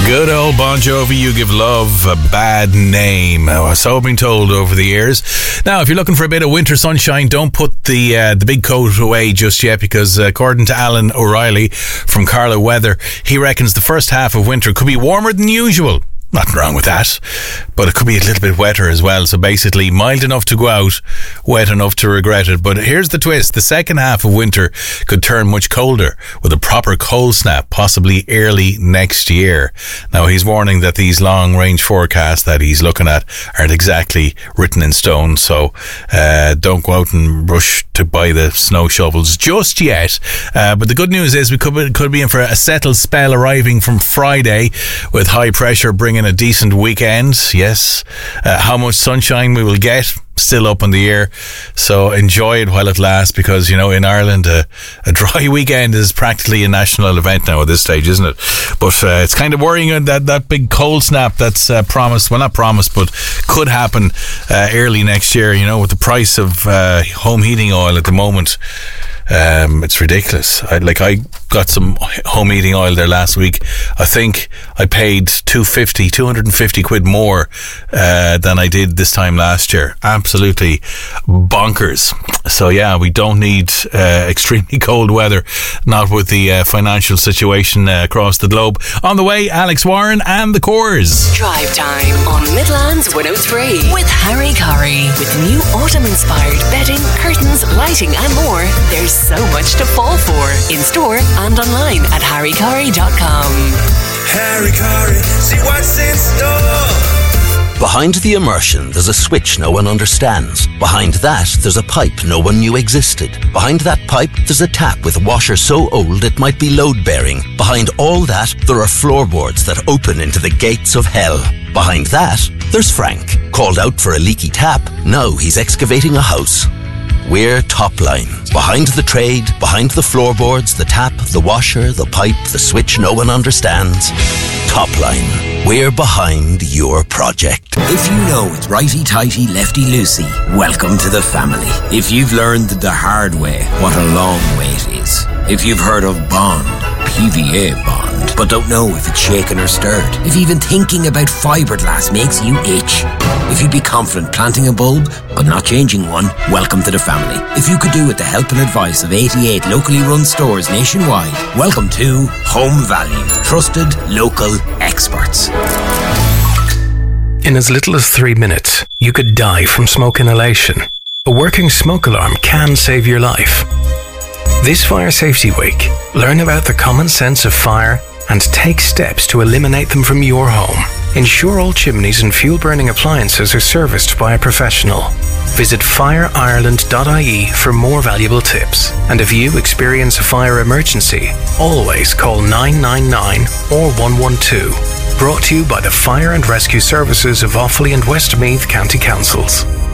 Good old Bon Jovi, You Give Love a Bad Name. So I've been told over the years. Now, if you're looking for a bit of winter sunshine, don't put the big coat away just yet, because according to Alan O'Reilly from Carla Weather, he reckons the first half of winter could be warmer than usual. Nothing wrong with that, but it could be a little bit wetter as well. So basically, mild enough to go out, wet enough to regret it. But here's the twist. The second half of winter could turn much colder, with a proper cold snap, possibly early next year. Now, he's warning that these long-range forecasts that he's looking at aren't exactly written in stone. So don't go out and rush to buy the snow shovels just yet. But the good news is we could be in for a settled spell arriving from Friday, with high pressure bringing a decent weekend. Yes. How much sunshine we will get, still up in the air. So enjoy it while it lasts, because, you know, in Ireland, a dry weekend is practically a national event now at this stage, isn't it? But it's kind of worrying that big cold snap that's promised, well, not promised, but could happen early next year, you know, with the price of home heating oil at the moment. It's ridiculous. I got some home heating oil there last week. I think I paid 250 quid more than I did this time last year. Absolutely bonkers. So yeah, we don't need extremely cold weather, not with the financial situation across the globe. On the way, Alex Warren and the Coors. Drive time on Midlands 103 with Harry Curry. With new autumn-inspired bedding, curtains, lighting and more, there's so much to fall for. In store and online at harrycurry.com. Harry Curry, see what's in store. Behind the immersion, there's a switch no one understands. Behind that, there's a pipe no one knew existed. Behind that pipe, there's a tap with a washer so old it might be load-bearing. Behind all that, there are floorboards that open into the gates of hell. Behind that, there's Frank. Called out for a leaky tap, now he's excavating a house. We're Topline. Behind the trade, behind the floorboards, the tap, the washer, the pipe, the switch no one understands. Topline. We're behind your project. If you know it's righty-tighty, lefty-loosey, welcome to the family. If you've learned the hard way what a long way it is. If you've heard of Bond, PVA Bond, but don't know if it's shaken or stirred. If even thinking about fiberglass makes you itch. If you'd be confident planting a bulb, but not changing one, welcome to the family. If you could do with the help and advice of 88 locally run stores nationwide, welcome to Home Value. Trusted local experts. In as little as 3 minutes, you could die from smoke inhalation. A working smoke alarm can save your life. This Fire Safety Week, learn about the common sense of fire and take steps to eliminate them from your home. Ensure all chimneys and fuel-burning appliances are serviced by a professional. Visit fireireland.ie for more valuable tips. And if you experience a fire emergency, always call 999 or 112. Brought to you by the Fire and Rescue Services of Offaly and Westmeath County Councils.